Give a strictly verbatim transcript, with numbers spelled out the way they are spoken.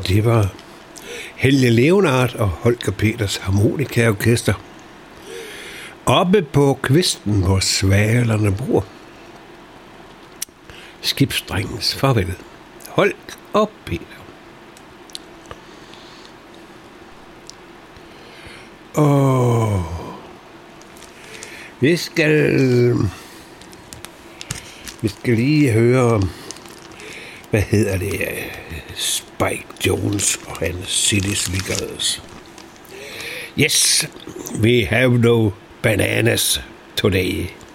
det var Helge Leonard og Holger Peters harmonikaorkester. Oppe på kvisten, hvor svalerne bor. Skibsdrengens farvel. Holger og Peter. Og vi skal vi skal lige høre, hvad hedder det, Spike Jones og hans City Slickers. Yes, we have no bananas today.